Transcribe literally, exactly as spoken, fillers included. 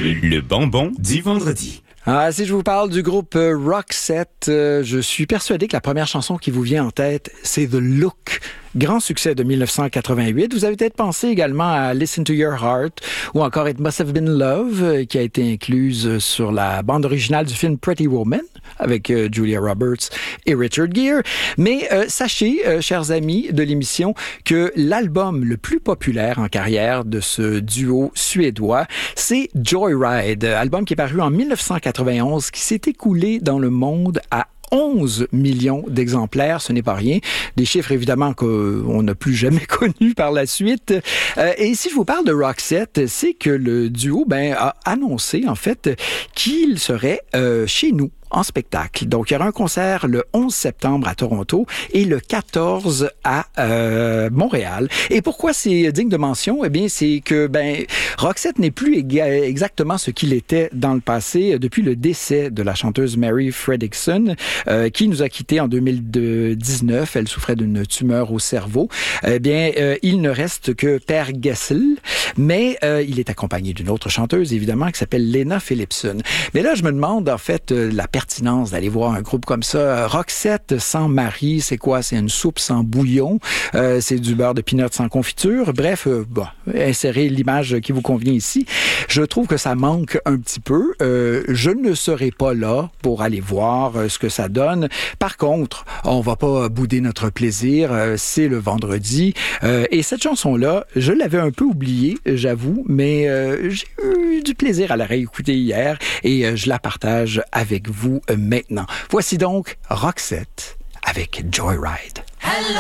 Le bonbon du vendredi. Ah, si je vous parle du groupe euh, Roxette, euh, je suis persuadé que la première chanson qui vous vient en tête, c'est The Look. Grand succès de dix-neuf cent quatre-vingt-huit. Vous avez peut-être pensé également à Listen to Your Heart ou encore It Must Have Been Love, euh, qui a été incluse sur la bande originale du film Pretty Woman avec euh, Julia Roberts et Richard Gere. Mais euh, sachez, euh, chers amis de l'émission, que l'album le plus populaire en carrière de ce duo suédois, c'est Joyride, album qui est paru en dix-neuf cent quatre-vingt-onze, qui s'est écoulé dans le monde à onze millions d'exemplaires, ce n'est pas rien. Des chiffres, évidemment, qu'on n'a plus jamais connus par la suite. Euh, et si je vous parle de Roxette, c'est que le duo ben, a annoncé, en fait, qu'il serait euh, chez nous en spectacle. Donc, il y aura un concert le onze septembre à Toronto et le quatorze à euh, Montréal. Et pourquoi c'est digne de mention? Eh bien, c'est que ben Roxette n'est plus éga- exactement ce qu'il était dans le passé depuis le décès de la chanteuse Mary Fredriksson, euh, qui nous a quittés en deux mille dix-neuf. Elle souffrait d'une tumeur au cerveau. Eh bien, euh, il ne reste que Per Gessle, mais euh, il est accompagné d'une autre chanteuse, évidemment, qui s'appelle Lena Philipson. Mais là, je me demande, en fait, euh, la pertinence d'aller voir un groupe comme ça. Roxette sans Marie, c'est quoi? C'est une soupe sans bouillon, euh, c'est du beurre de pinot sans confiture. Bref, euh, bon, insérez l'image qui vous convient ici. Je trouve que ça manque un petit peu. Euh, je ne serai pas là pour aller voir euh, ce que ça donne. Par contre, on va pas bouder notre plaisir. Euh, c'est le vendredi. Euh, et cette chanson-là, je l'avais un peu oubliée, j'avoue, mais euh, j'ai eu du plaisir à la réécouter hier et euh, je la partage avec vous maintenant. Voici donc Roxette avec Joyride. Hello.